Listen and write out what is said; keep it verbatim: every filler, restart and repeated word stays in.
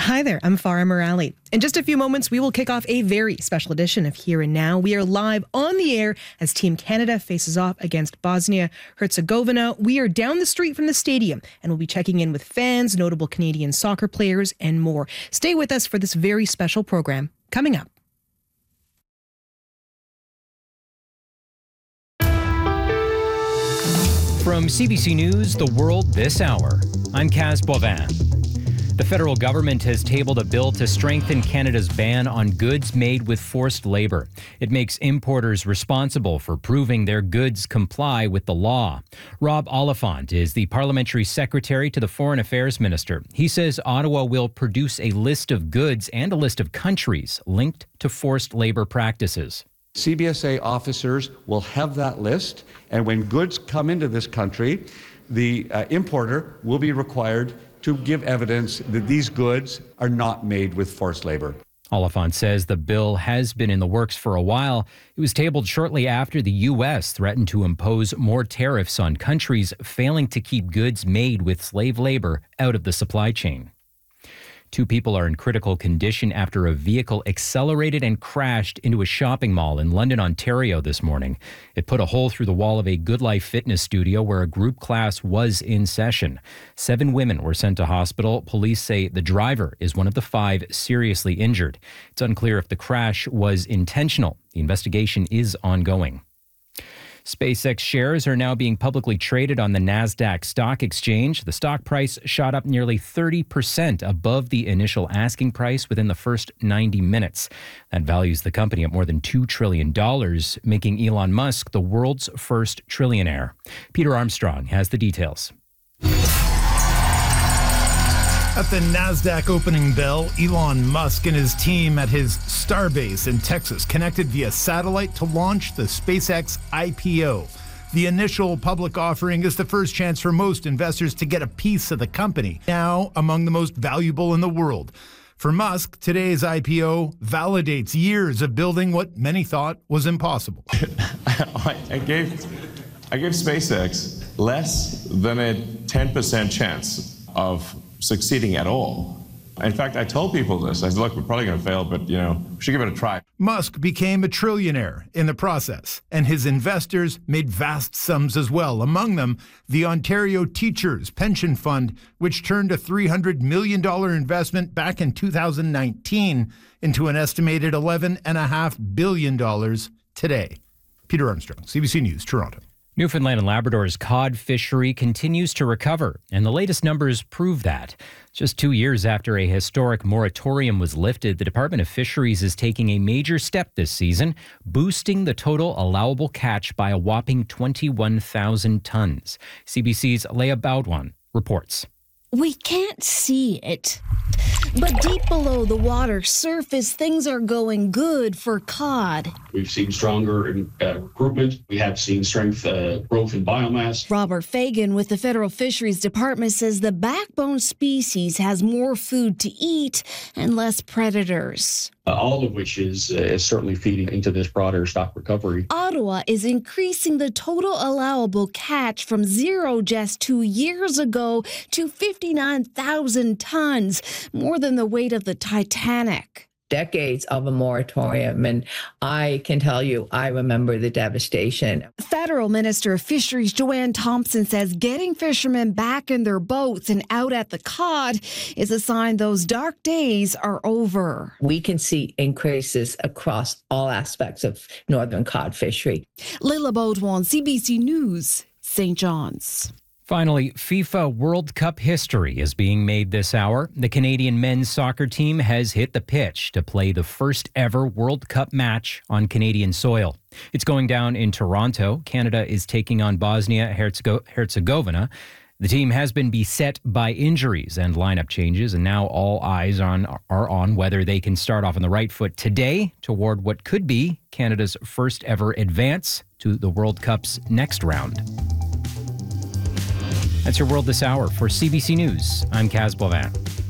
Hi there, I'm Farah Morali. In just a few moments, we will kick off a very special edition of Here and Now. We are live on the air as Team Canada faces off against Bosnia-Herzegovina. We are down the street from the stadium and we'll be checking in with fans, notable Canadian soccer players, and more. Stay with us for this very special program coming up. From C B C News, The World This Hour, I'm Kaz Boivin. The federal government has tabled a bill to strengthen Canada's ban on goods made with forced labor. It makes importers responsible for proving their goods comply with the law. Rob Oliphant is the parliamentary secretary to the Foreign Affairs Minister. He says Ottawa will produce a list of goods and a list of countries linked to forced labor practices. C B S A officers will have that list, and when goods come into this country, the uh, importer will be required to give evidence that these goods are not made with forced labor. Oliphant says the bill has been in the works for a while. It was tabled shortly after the U S threatened to impose more tariffs on countries failing to keep goods made with slave labor out of the supply chain. Two people are in critical condition after a vehicle accelerated and crashed into a shopping mall in London, Ontario this morning. It put a hole through the wall of a Good Life fitness studio where a group class was in session. Seven women were sent to hospital. Police say the driver is one of the five seriously injured. It's unclear if the crash was intentional. The investigation is ongoing. SpaceX shares are now being publicly traded on the NASDAQ stock exchange. The stock price shot up nearly thirty percent above the initial asking price within the first ninety minutes. That values the company at more than two trillion dollars, making Elon Musk the world's first trillionaire. Peter Armstrong has the details. At the NASDAQ opening bell, Elon Musk and his team at his Starbase in Texas connected via satellite to launch the SpaceX I P O. The initial public offering is the first chance for most investors to get a piece of the company, now among the most valuable in the world. For Musk, today's I P O validates years of building what many thought was impossible. I gave, I gave SpaceX less than a ten percent chance of succeeding at all. In fact, I told people this. I said, look, we're probably going to fail, but, you know, we should give it a try. Musk became a trillionaire in the process, and his investors made vast sums as well. Among them, the Ontario Teachers Pension Fund, which turned a three hundred million dollars investment back in two thousand nineteen into an estimated eleven point five billion dollars today. Peter Armstrong, C B C News, Toronto. Newfoundland and Labrador's cod fishery continues to recover, and the latest numbers prove that. Just two years after a historic moratorium was lifted, the Department of Fisheries is taking a major step this season, boosting the total allowable catch by a whopping twenty-one thousand tons. C B C's Leah Baudouin reports. We can't see it, but deep below the water surface, things are going good for cod. We've seen stronger uh, recruitment. We have seen strength uh, growth in biomass. Robert Fagan with the Federal Fisheries Department says the backbone species has more food to eat and less predators. Uh, all of which is, uh, is certainly feeding into this broader stock recovery. Ottawa is increasing the total allowable catch from zero just two years ago to fifty-nine thousand tons, more than the weight of the Titanic. Decades of a moratorium, and I can tell you, I remember the devastation. Federal Minister of Fisheries Joanne Thompson says getting fishermen back in their boats and out at the cod is a sign those dark days are over. We can see increases across all aspects of northern cod fishery. Leila Baudouin, C B C News, Saint John's. Finally, FIFA World Cup history is being made this hour. The Canadian men's soccer team has hit the pitch to play the first ever World Cup match on Canadian soil. It's going down in Toronto. Canada is taking on Bosnia-Herzegovina. The team has been beset by injuries and lineup changes, and now all eyes on, are on whether they can start off on the right foot today toward what could be Canada's first ever advance to the World Cup's next round. That's your World This Hour. For C B C News, I'm Kaz Boivin.